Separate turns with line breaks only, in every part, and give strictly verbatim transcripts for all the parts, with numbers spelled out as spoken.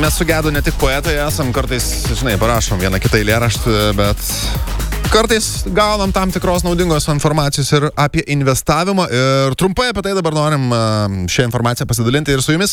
nesugedo ne tik poetai esam, kartais, žinai, parašom vieną kitą eilėraštį, bet kartais gaunam tam tikros naudingos informacijos ir apie investavimą. Ir trumpai apie tai dabar norim šią informaciją pasidalinti ir su jumis.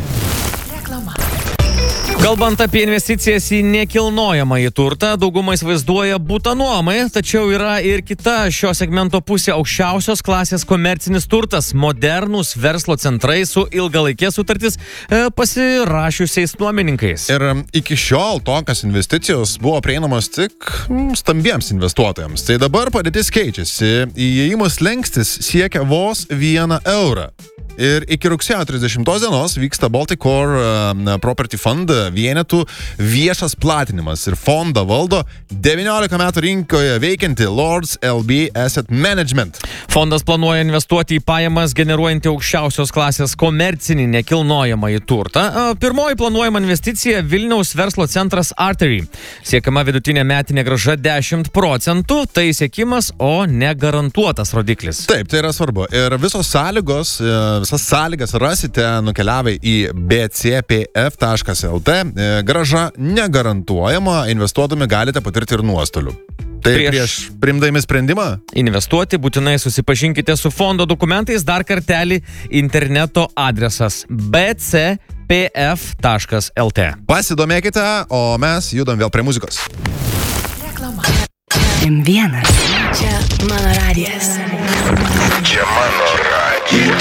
Kalbant apie investicijas į nekilnojamąjį turtą, dauguma įsivaizduoja būtą nuomai, tačiau yra ir kita šio segmento pusė – aukščiausios klasės komercinis turtas, modernūs verslo centrai su ilgalaikės sutartis e, pasirašiusiais nuomininkais.
Ir iki šiol tokios investicijos buvo prieinamos tik stambiems investuotojams. Tai dabar padėtis keičiasi, įėjimo slenkstis siekia vos vieną eurą. Ir iki rugsėjo trisdešimtos dienos vyksta Baltic Core uh, Property Fund vienetų viešas platinimas ir fondą valdo devyniolika metų rinkoje veikianti Lords L B Asset Management.
Fondas planuoja investuoti į pajamas generuojantį aukščiausios klasės komercinį nekilnojamąjį turtą. Pirmoji planuojama investicija Vilniaus verslo centras Artery. Siekiama vidutinė metinė grąža dešimt procentų, tai siekimas, o ne garantuotas rodiklis.
Taip, tai yra svarbu. Ir visos sąlygos Visas sąlygas rasite nukeliavę į b c p f taškas l t. Grąža negarantuojama, investuodami galite patirti ir nuostolių. Tai prieš, prieš priimdami sprendimą?
Investuoti būtinai susipažinkite su fondo dokumentais, dar kartelį interneto adresas b c p f taškas l t.
Pasidomėkite, o mes judam vėl prie muzikos.
Reklama. M vienas. Čia mano radijas.
Čia mano radijas.